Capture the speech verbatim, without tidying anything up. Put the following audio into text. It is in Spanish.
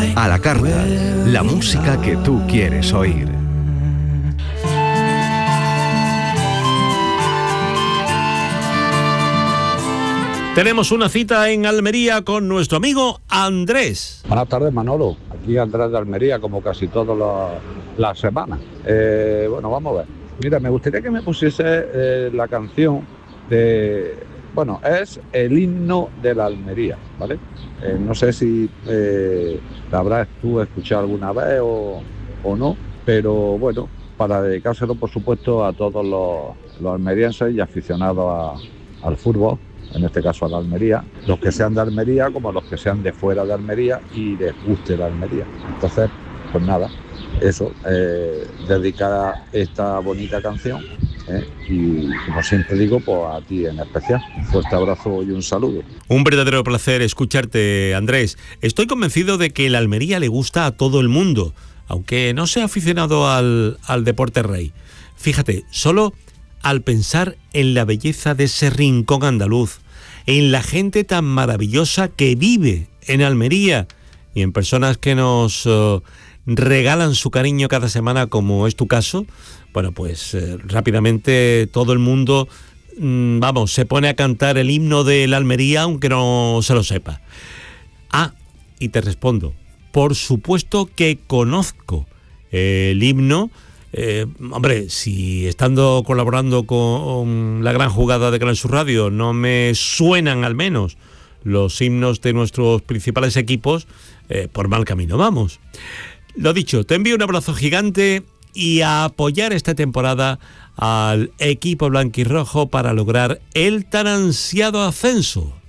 A la carta, la música que tú quieres oír. Tenemos una cita en Almería con nuestro amigo Andrés. Buenas tardes, Manolo. Aquí Andrés de Almería, como casi todas las, las semanas. Eh, bueno, vamos a ver. Mira, me gustaría que me pusiese eh, la canción de... Bueno, es el himno de la Almería, ¿vale? Eh, no sé si eh, la habrás tú escuchado alguna vez o, o no, pero bueno, para dedicárselo, por supuesto, a todos los, los almerienses y aficionados a, al fútbol, en este caso a la Almería, los que sean de Almería como los que sean de fuera de Almería y les guste la Almería. Entonces, pues nada, eso, eh, dedicar esta bonita canción, eh, y como siempre digo, pues a ti en especial. Un fuerte abrazo y un saludo. Un verdadero placer escucharte, Andrés. Estoy convencido de que la Almería le gusta a todo el mundo, aunque no sea aficionado al, al deporte rey. Fíjate, solo al pensar en la belleza de ese rincón andaluz, en la gente tan maravillosa que vive en Almería y en personas que nos uh, regalan su cariño cada semana, como es tu caso, bueno, pues eh, rápidamente todo el mundo, mmm, vamos, se pone a cantar el himno de la Almería aunque no se lo sepa. Ah, y te respondo, por supuesto que conozco el himno. Eh, hombre, si estando colaborando con la gran jugada de Canal Sur Radio no me suenan al menos los himnos de nuestros principales equipos, eh, por mal camino vamos. Lo dicho, te envío un abrazo gigante y a apoyar esta temporada al equipo blanquirrojo para lograr el tan ansiado ascenso.